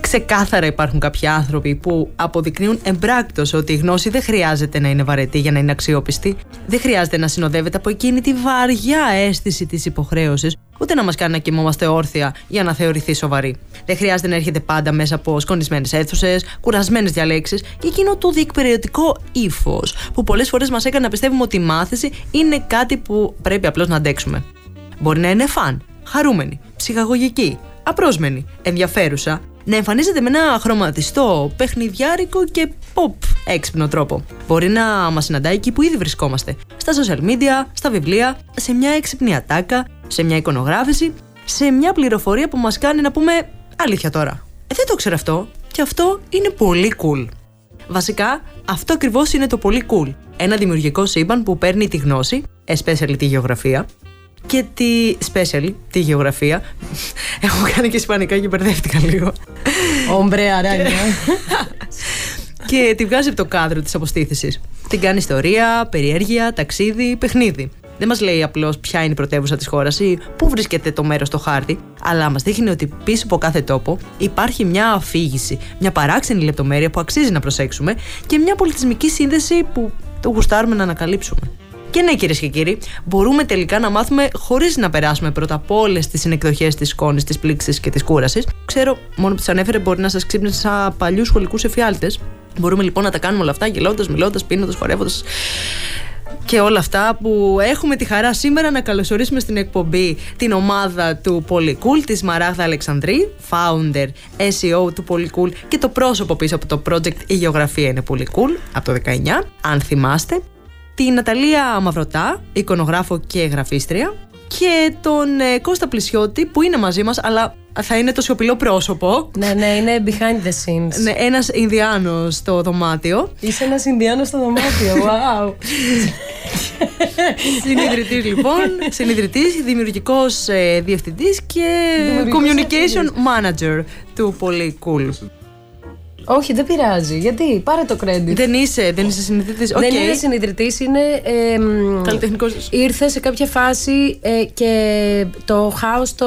Ξεκάθαρα υπάρχουν κάποιοι άνθρωποι που αποδεικνύουν εμπράκτως ότι η γνώση δεν χρειάζεται να είναι βαρετή για να είναι αξιόπιστη. Δεν χρειάζεται να συνοδεύεται από εκείνη τη βαριά αίσθηση της υποχρέωσης, ούτε να μας κάνει να κοιμόμαστε όρθια για να θεωρηθεί σοβαρή. Δεν χρειάζεται να έρχεται πάντα μέσα από σκονισμένες αίθουσες, κουρασμένες διαλέξεις και εκείνο το διεκπαιρεωτικό ύφος που πολλές φορές μας έκανε να πιστεύουμε ότι η μάθηση είναι κάτι που πρέπει απλώς να αντέξουμε. Μπορεί να είναι φαν, χαρούμενη, ψυχαγωγική, απρόσμενη, ενδιαφέρουσα, να εμφανίζεται με ένα χρωματιστό, παιχνιδιάρικο και pop έξυπνο τρόπο. Μπορεί να μας συναντάει εκεί που ήδη βρισκόμαστε. Στα social media, στα βιβλία, σε μια έξυπνη ατάκα, σε μια εικονογράφηση, σε μια πληροφορία που μας κάνει να πούμε αλήθεια τώρα. Δεν το ξέρω αυτό και αυτό είναι πολύ cool. Βασικά, αυτό ακριβώς είναι το πολύ cool. Ένα δημιουργικό σύμπαν που παίρνει τη γνώση, especially τη γεωγραφία, και τη γεωγραφία. Έχω κάνει και ισπανικά και μπερδεύτηκα λίγο. Ομπρέ αράνια. Και τη βγάζει από το κάδρο της αποστήθησης. Την κάνει ιστορία, περιέργεια, ταξίδι, παιχνίδι. Δεν μας λέει απλώς ποια είναι η πρωτεύουσα της χώρας ή πού βρίσκεται το μέρος στο χάρτη, αλλά μας δείχνει ότι πίσω από κάθε τόπο υπάρχει μια αφήγηση, μια παράξενη λεπτομέρεια που αξίζει να προσέξουμε και μια πολιτισμική σύνδεση που το γουστάρουμε να ανακαλύψουμε. Και ναι, κυρίες και κύριοι, μπορούμε τελικά να μάθουμε χωρίς να περάσουμε πρώτα από όλες τις συνεκδοχές της σκόνης, της πλήξης και της κούρασης. Ξέρω, μόνο που τις ανέφερε μπορεί να σας ξύπνησε σαν παλιούς σχολικούς εφιάλτες. Μπορούμε λοιπόν να τα κάνουμε όλα αυτά γελώντας, μιλώντας, πίνοντας, χορεύοντας και όλα αυτά που έχουμε τη χαρά σήμερα να καλωσορίσουμε στην εκπομπή την ομάδα του Polycool, τη Σμαράγδα Αλεξανδρή, founder SEO του Polycool και το πρόσωπο πίσω από το project «Η Γεωγραφία είναι Polycool» από το 19, αν θυμάστε. Την Ναταλία Μαυρωτά, εικονογράφο και γραφίστρια, και τον Κώστα Πλησιώτη που είναι μαζί μας, αλλά θα είναι το σιωπηλό πρόσωπο. Ναι, είναι behind the scenes. Ναι, ένας Ινδιάνος στο δωμάτιο. Είσαι ένας Ινδιάνος στο δωμάτιο, wow. Συνειδητής λοιπόν, δημιουργικός διευθυντής και communication manager του Polycool. Όχι, δεν πειράζει. Γιατί, πάρε το credit. Δεν είσαι συνειδητής. Δεν είναι συνειδητής, είναι καλλιτεχνικός. Ήρθε σε κάποια φάση και το χάος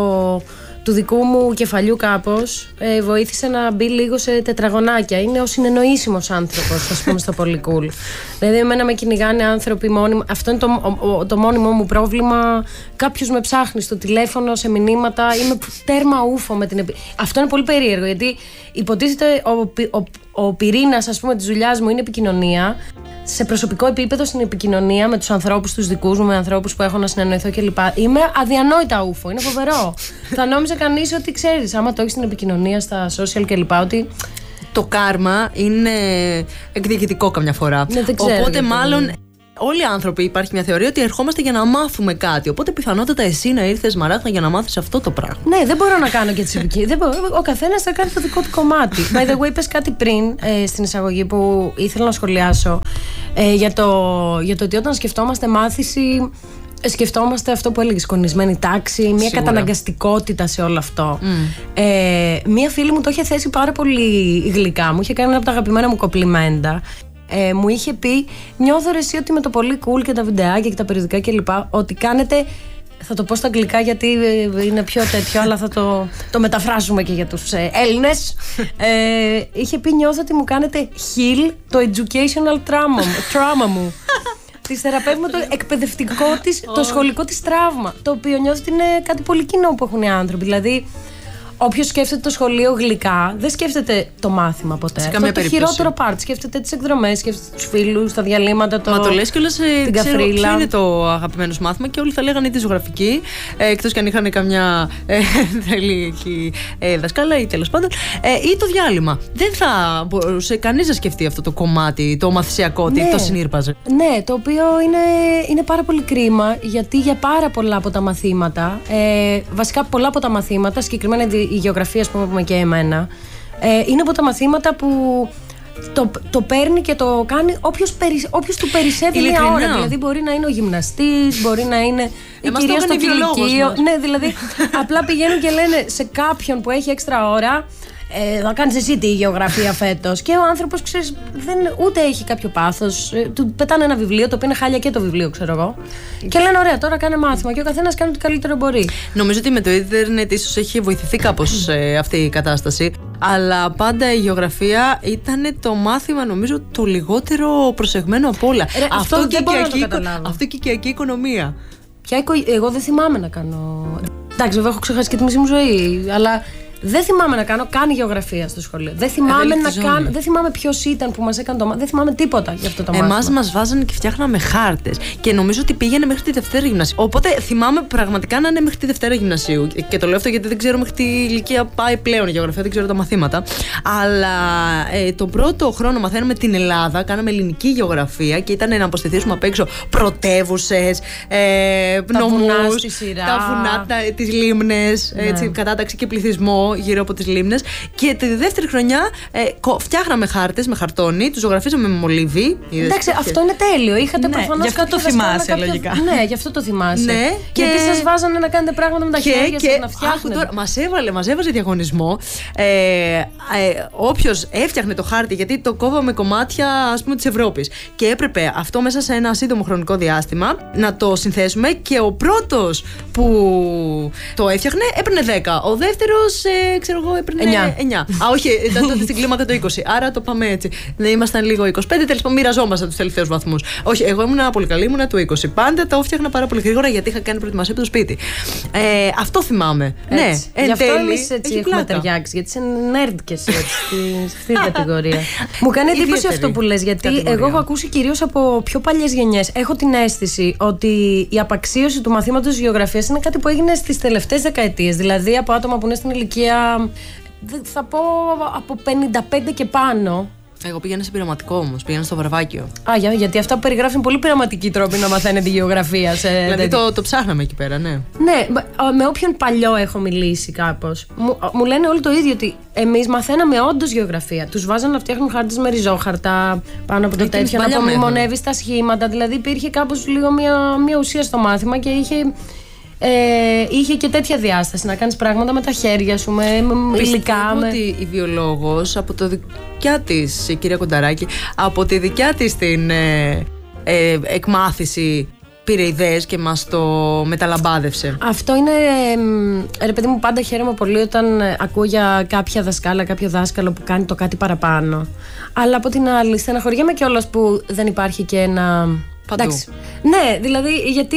του δικού μου κεφαλιού κάπως βοήθησε να μπει λίγο σε τετραγωνάκια. Είναι ο συνεννοήσιμος άνθρωπος, ας πούμε, στο Polycool. Δηλαδή, εμένα με κυνηγάνε άνθρωποι μόνιμοι. Αυτό είναι το μόνιμο μου πρόβλημα. Κάποιος με ψάχνει στο τηλέφωνο, σε μηνύματα. Είμαι τέρμα ούφο με την Αυτό είναι πολύ περίεργο, γιατί υποτίθεται ο πυρήνας, ας πούμε, της δουλειάς μου είναι επικοινωνία. Σε προσωπικό επίπεδο, στην επικοινωνία με τους ανθρώπους, τους δικούς μου, με ανθρώπους που έχω να συνεννοηθώ κλπ. Είμαι αδιανόητα ούφο. Είναι φοβερό. Θα νόμιζε κανείς ότι ξέρεις, άμα το έχεις στην επικοινωνία, στα social κλπ. Ότι το κάρμα είναι εκδιοικητικό καμιά φορά. Ναι, δεν ξέρω. Οπότε, μάλλον. Όλοι οι άνθρωποι υπάρχει μια θεωρία ότι ερχόμαστε για να μάθουμε κάτι. Οπότε πιθανότατα εσύ να ήρθες, Μαράγδα, για να μάθεις αυτό το πράγμα. Ναι, δεν μπορώ να κάνω και τις επικοινωνίες. Ο καθένας θα κάνει το δικό του κομμάτι. By the way, είπες κάτι πριν στην εισαγωγή που ήθελα να σχολιάσω για το ότι όταν σκεφτόμαστε μάθηση, σκεφτόμαστε αυτό που έλεγε, σκονισμένη τάξη, μια καταναγκαστικότητα σε όλο αυτό. Μία φίλη μου το είχε θέσει πάρα πολύ γλυκά. Μου είχε κάνει ένα από τα αγαπημένα μου κοπλιμέντα. Μου είχε πει, νιώθω ρε εσύ ότι με το Polycool και τα βιντεάκια και τα περιοδικά κλπ. Ότι κάνετε, θα το πω στα αγγλικά γιατί είναι πιο τέτοιο, αλλά θα το μεταφράσουμε και για τους Έλληνες. Είχε πει, νιώθω ότι μου κάνετε heal το educational trauma μου. Της θεραπεύουμε το εκπαιδευτικό της, το σχολικό της τραύμα. Το οποίο νιώθω ότι είναι κάτι πολύ κοινό που έχουν οι άνθρωποι. Δηλαδή, όποιος σκέφτεται το σχολείο γλυκά, δεν σκέφτεται το μάθημα ποτέ. Σε καμία περίπτωση. Το χειρότερο part. Σκέφτεται τις εκδρομές, σκέφτεται τους φίλους, τα διαλύματα. Μα το λες κιόλας, την καφρίλα. Ποιο είναι το αγαπημένο σου μάθημα και όλοι θα λέγανε τη ζωγραφική. Εκτός κι αν είχαν καμιά θελική δασκάλα ή τέλος πάντων. Ή το διάλειμμα. Δεν θα μπορούσε κανείς να σκεφτεί αυτό το κομμάτι, το μαθησιακό, τι το συνήρπαζε. Ναι, το οποίο είναι πάρα πολύ κρίμα, γιατί για πάρα πολλά από τα μαθήματα, βασικά πολλά από τα μαθήματα, συγκεκριμένα η γεωγραφία, ας πούμε, και εμένα, είναι από τα μαθήματα που το παίρνει και το κάνει όποιος του περισσεύει μια ώρα. Δηλαδή, μπορεί να είναι ο γυμναστής, μπορεί να είναι η κυρία στο κηλικείο. Ναι, δηλαδή, απλά πηγαίνουν και λένε σε κάποιον που έχει έξτρα ώρα, θα κάνεις εσύ τη γεωγραφία φέτος. Και ο άνθρωπος, ξέρεις, ούτε έχει κάποιο πάθος. Του πετάνε ένα βιβλίο, το οποίο είναι χάλια και το βιβλίο, ξέρω εγώ. Και λένε: ωραία, τώρα κάνε μάθημα. Και ο καθένας κάνει ό,τι καλύτερο μπορεί. Νομίζω ότι με το ίντερνετ ίσως έχει βοηθηθεί κάπως αυτή η κατάσταση. Αλλά πάντα η γεωγραφία ήταν το μάθημα, νομίζω, το λιγότερο προσεγμένο από όλα. Αυτό και η οικιακή οικονομία. Εγώ δεν θυμάμαι να κάνω. Εντάξει, βέβαια έχω ξεχάσει και τη μισή μου ζωή, αλλά δεν θυμάμαι να κάνω καν γεωγραφία στο σχολείο. Δεν θυμάμαι ποιος ήταν που μας έκανε το μάθημα. Δεν θυμάμαι τίποτα για αυτό το μάθημα. Εμάς μας βάζανε και φτιάχναμε χάρτες. Και νομίζω ότι πήγαινε μέχρι τη Δευτέρα Γυμνασίου. Οπότε θυμάμαι πραγματικά να είναι μέχρι τη Δευτέρα Γυμνασίου. Και το λέω αυτό γιατί δεν ξέρω μέχρι τι ηλικία πάει πλέον η γεωγραφία, δεν ξέρω τα μαθήματα. Αλλά τον πρώτο χρόνο μαθαίναμε την Ελλάδα, κάναμε ελληνική γεωγραφία και ήταν να αποστηθήσουμε απ' έξω πρωτεύουσες, νομούς, τα βουνά, τις λίμνες, κατάταξη και πληθυσμό γύρω από τις λίμνες. Και τη δεύτερη χρονιά φτιάχναμε χάρτες με χαρτόνι, τους ζωγραφίζαμε με μολύβι. Εντάξει, αυτό είναι τέλειο. Είχατε προφανώς. Γι' αυτό το θυμάσαι, λογικά. Ναι, γι' αυτό το θυμάσαι. Ναι, γιατί σας βάζανε να κάνετε πράγματα με τα χέρια σας, να φτιάχνετε. Μας έβαλε διαγωνισμό. Όποιος έφτιαχνε το χάρτη, γιατί το κόβαμε κομμάτια, ας πούμε, της Ευρώπης. Και έπρεπε αυτό μέσα σε ένα σύντομο χρονικό διάστημα να το συνθέσουμε. Και ο πρώτος που το έφτιαχνε έπαιρνε 10. Ο δεύτερος, ξέρω εγώ, έπαιρνε 9. Α, όχι, ήταν τότε στην κλίμακα το 20. Άρα το πάμε έτσι. Ναι, ήμασταν λίγο 25, τέλος πάντων μοιραζόμασταν τους τελευταίους βαθμούς. Όχι, εγώ ήμουν πολύ καλή, ήμουν του 20. Πάντα το έφτιαχνα πάρα πολύ γρήγορα γιατί είχα κάνει προετοιμασία από το σπίτι. Αυτό θυμάμαι. Ναι, γι' αυτό εμείς έτσι έχουμε ταιριάξει. Γιατί είσαι nerd και εσύ σε αυτή την κατηγορία. Μου κάνει εντύπωση αυτό που λες, γιατί εγώ έχω ακούσει κυρίως από πιο παλιές γενιές. Έχω την αίσθηση ότι η απαξίωση του μαθήματος γεωγραφίας είναι κάτι που έγινε στις τελευταίες δεκαετίες. Δηλαδή από άτομα που είναι στην ηλικία, θα πω, από 55 και πάνω. Εγώ πήγαινα σε πειραματικό όμως, πήγαινα στο Βραβάκιο. Γιατί αυτά που περιγράφουν πολύ πειραματικοί τρόποι να μαθαίνετε γεωγραφία. Δηλαδή το ψάχναμε εκεί πέρα, ναι. Ναι, με όποιον παλιό έχω μιλήσει κάπως. Μου λένε όλοι το ίδιο, ότι εμείς μαθαίναμε όντως γεωγραφία. Τους βάζανε να φτιάχνουν χάρτες με ριζόχαρτα πάνω από το τέτοιο, να απομνημονεύεις τα σχήματα. Δηλαδή υπήρχε κάπως λίγο μια ουσία στο μάθημα και είχε και τέτοια διάσταση, να κάνεις πράγματα με τα χέρια σου, με υλικά. Πιστεύω ότι η βιολόγος, από το δικιά της, η κυρία Κονταράκη, από τη δικιά της την εκμάθηση πήρε ιδέες και μας το μεταλαμπάδευσε. Αυτό είναι, ρε παιδί μου, πάντα χαίρομαι πολύ όταν ακούω για κάποια δασκάλα, κάποιο δάσκαλο που κάνει το κάτι παραπάνω. Αλλά από την άλλη, στεναχωριέμαι κιόλας που δεν υπάρχει και ένα... Εντάξει. Ναι, δηλαδή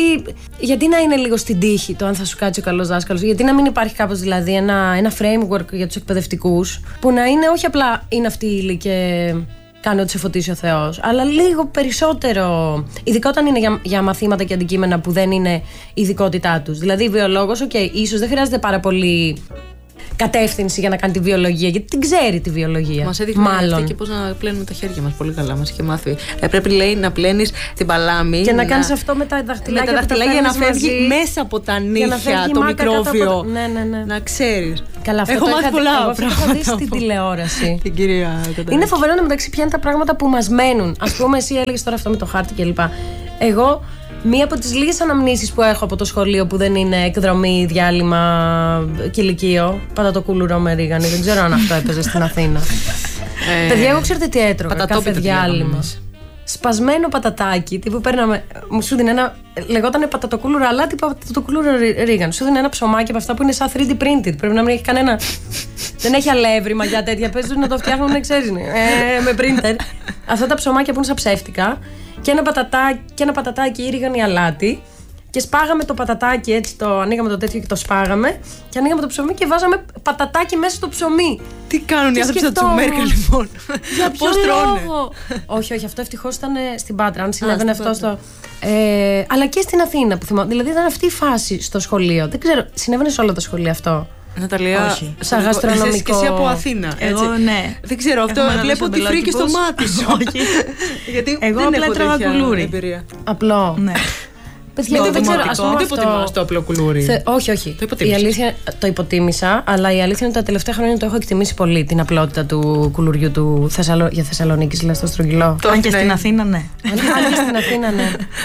γιατί να είναι λίγο στην τύχη το αν θα σου κάτσει ο καλός δάσκαλος, γιατί να μην υπάρχει κάπως δηλαδή ένα framework για τους εκπαιδευτικούς που να είναι όχι απλά είναι αυτή η ύλη και κάνει ό,τι σε φωτίσει ο Θεός, αλλά λίγο περισσότερο, ειδικά όταν είναι για μαθήματα και αντικείμενα που δεν είναι η ειδικότητά τους. Δηλαδή βιολόγος, ίσως δεν χρειάζεται πάρα πολύ κατεύθυνση για να κάνει τη βιολογία, γιατί την ξέρει τη βιολογία. Μας έδειχνε αυτή και πώς να πλένουμε τα χέρια μας. Πολύ καλά, μας είχε μάθει. Πρέπει, λέει, να πλένεις την παλάμη. Και να κάνεις αυτό με τα δαχτυλάκια για να φεύγει μέσα από τα νύχια το μικρόβιο. Ναι. Να ξέρεις. Καλά, αυτό έχω μάθει πολλά πράγματα. Αυτό το είχα δει στην τηλεόραση. Την κυρία Κονταράκη. Είναι φοβερό να μεταξύ ποια είναι τα πράγματα που μας μένουν. Ας πούμε, εσύ έλεγες τώρα αυτό με το χάρτη κλπ. Εγώ. Μία από τις λίγες αναμνήσεις που έχω από το σχολείο που δεν είναι εκδρομή, διάλειμμα και ηλικείο. Πατατοκούλουρο με ρίγανη. Δεν ξέρω αν αυτό έπαιζε στην Αθήνα. Παιδιά, εγώ ξέρετε τι έτρωγα κάθε διάλειμμα. Σπασμένο πατατάκι, τύπου παίρναμε. Μου σου δίνει ένα. Λεγότανε πατατοκούλουρο αλάτι, πατατοκούλουρο ρίγανη. Σου δίνει ένα ψωμάκι από αυτά που είναι σαν 3D printed. Πρέπει να μην έχει κανένα. Δεν έχει αλεύρι, για τέτοια. Πες να το φτιάχνουν, ξέρεις. Με printer. Αυτά τα ψωμάκια που είναι σαν ψεύτικα. Και ένα πατατάκι ή ρίγανη αλάτι. Και σπάγαμε το πατατάκι έτσι, το ανοίγαμε το τέτοιο και το σπάγαμε. Και ανοίγαμε το ψωμί και βάζαμε πατατάκι μέσα στο ψωμί. Τι κάνουν οι άνθρωποι στα τσουμέρκα, λοιπόν. Πώς τρώνε. Όχι, αυτό ευτυχώς ήταν στην Πάτρα. Αν συνέβαινε αυτό στο. Αλλά και στην Αθήνα που θυμάμαι. Δηλαδή ήταν αυτή η φάση στο σχολείο. Δεν ξέρω, συνέβαινε σε όλα τα σχολεία αυτό. Ναταλία, σαν γαστρονομικό. Και εσύ από Αθήνα. Εγώ, ναι. Δεν ξέρω, αυτό βλέπω τη φρίκη στο μάτι σου. Όχι. Γιατί εγώ δεν έχω τρώγα κουλούρι. Εμπειρία. Απλό. Ναι. Παιδιά, δεν ξέρω. Δεν υποτιμάς το απλό κουλούρι. Όχι. Η αλήθεια, το υποτίμησα, αλλά η αλήθεια είναι ότι τα τελευταία χρόνια το έχω εκτιμήσει πολύ την απλότητα του κουλουριού για Θεσσαλονίκη, δηλαδή στο στρογγυλό. Αν και στην Αθήνα, ναι. Αν και στην Αθήνα, ναι.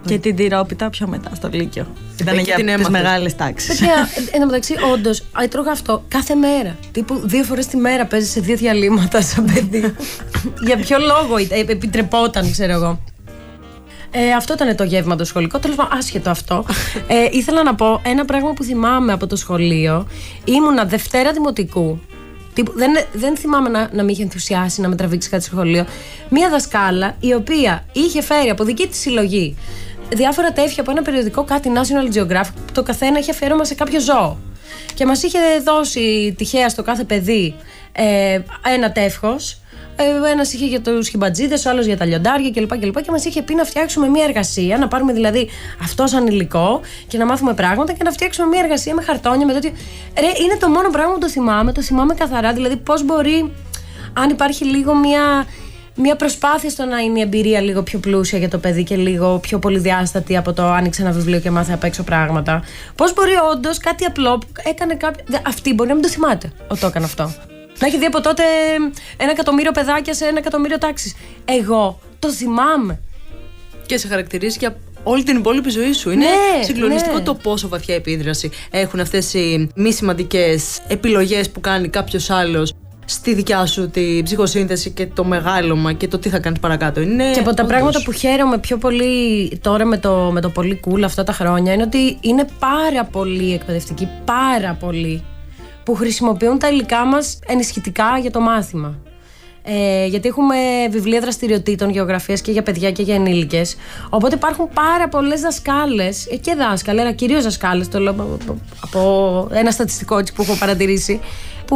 Και την τυρόπιτα πιο μετά στο Λύκειο. Ήταν Εκεί για την τις έμαθες. μεγάλες τάξεις. Παιδιά, εν τω μεταξύ, όντως, έτρωγα αυτό κάθε μέρα. Τύπου 2 φορές τη μέρα παίζει σε 2 διαλύματα σαν παιδί. Για ποιο λόγο επιτρεπόταν, ξέρω εγώ. Αυτό ήταν το γεύμα το σχολικό. Τέλος πάντων, άσχετο αυτό. Ήθελα να πω ένα πράγμα που θυμάμαι από το σχολείο. Ήμουνα Δευτέρα Δημοτικού. Δεν θυμάμαι να με είχε ενθουσιάσει να με τραβήξει κάτι στο σχολείο. Μία δασκάλα η οποία είχε φέρει από δική της συλλογή διάφορα τεύχια από ένα περιοδικό, κάτι National Geographic, που το καθένα είχε αφιέρωμα σε κάποιο ζώο. Και μας είχε δώσει τυχαία στο κάθε παιδί ένα τεύχος. Ένας είχε για τους χιμπατζίδες, ο άλλος για τα λιοντάρια κλπ. Και μας είχε πει να φτιάξουμε μια εργασία, να πάρουμε δηλαδή αυτό σαν υλικό και να μάθουμε πράγματα και να φτιάξουμε μια εργασία με χαρτόνια, με τέτοιο. Είναι το μόνο πράγμα που το θυμάμαι καθαρά. Δηλαδή, πώς μπορεί, αν υπάρχει λίγο μια προσπάθεια στο να είναι η εμπειρία λίγο πιο πλούσια για το παιδί και λίγο πιο πολυδιάστατη από το άνοιξε ένα βιβλίο και μάθε απ' έξω πράγματα. Πώς μπορεί όντως κάτι απλό που έκανε κάποιο. Αυτή μπορεί να μην το θυμάται ότι το έκανε αυτό. Να έχει δει από τότε 1 εκατομμύριο παιδάκια σε 1 εκατομμύριο τάξεις. Εγώ το θυμάμαι. Και σε χαρακτηρίζει για όλη την υπόλοιπη ζωή σου. Είναι συγκλονιστικό το πόσο βαθιά επίδραση έχουν αυτές οι μη σημαντικές επιλογές που κάνει κάποιος άλλος στη δικιά σου τη ψυχοσύνθεση και το μεγάλωμα και το τι θα κάνεις παρακάτω. Είναι και από τα πράγματα που χαίρομαι πιο πολύ τώρα με το πολύ cool αυτά τα χρόνια είναι ότι είναι πάρα πολύ εκπαιδευτικοί, πάρα πολύ, που χρησιμοποιούν τα υλικά μας ενισχυτικά για το μάθημα. Γιατί έχουμε βιβλία δραστηριοτήτων γεωγραφίας και για παιδιά και για ενήλικες. Οπότε υπάρχουν πάρα πολλές δασκάλες και δάσκαλοι, αλλά κυρίως δασκάλες, το λέω από ένα στατιστικό έτσι που έχω παρατηρήσει, που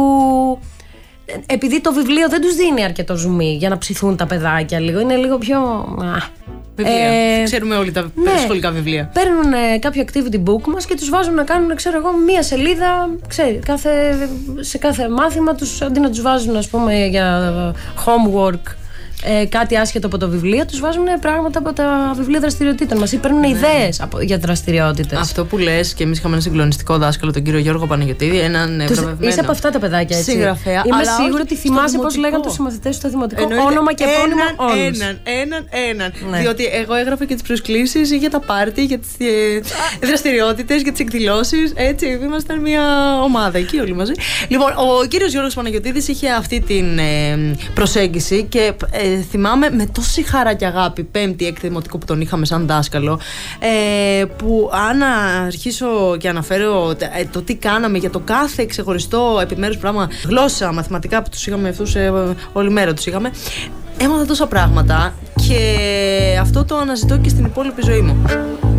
επειδή το βιβλίο δεν τους δίνει αρκετό ζουμί για να ψηθούν τα παιδάκια λίγο, είναι λίγο πιο. Βιβλία. Ξέρουμε όλοι τα σχολικά βιβλία. Παίρνουν κάποιο activity book μας και τους βάζουν να κάνουν, ξέρω εγώ, μία σελίδα. Σε κάθε μάθημα τους, αντί να τους βάζουν, ας πούμε, για homework κάτι άσχετο από το βιβλίο, τους βάζουν πράγματα από τα βιβλία δραστηριοτήτων μας ή παίρνουν ιδέες για δραστηριότητες. Αυτό που λες, και εμείς είχαμε ένα συγκλονιστικό δάσκαλο, τον κύριο Γιώργο Παναγιωτήδη, έναν βραβευμένο. Είσαι από αυτά τα παιδάκια, έτσι. Συγγραφέα. Είμαι σίγουρη ότι θυμάσαι πώς λέγανε τους συμμαθητές στο δημοτικό. Όνομα και επώνυμο όλους. Έναν. Ναι. Διότι εγώ έγραφα και τις προσκλήσεις για τα πάρτι, για τις δραστηριότητες, για τις εκδηλώσεις. Έτσι, ήμασταν μια ομάδα εκεί όλοι μαζί. Λοιπόν, ο κύριος Γιώργος Παναγιωτήδης είχε αυτή την προσέγγιση και θυμάμαι με τόση χαρά και αγάπη, 5η, 6η δημοτικό που τον είχαμε σαν δάσκαλο, που αν αρχίσω και αναφέρω το τι κάναμε για το κάθε ξεχωριστό επιμέρους πράγμα, γλώσσα, μαθηματικά που τους είχαμε αυτούς όλη μέρα τους είχαμε, έμαθα τόσα πράγματα και αυτό το αναζητώ και στην υπόλοιπη ζωή μου.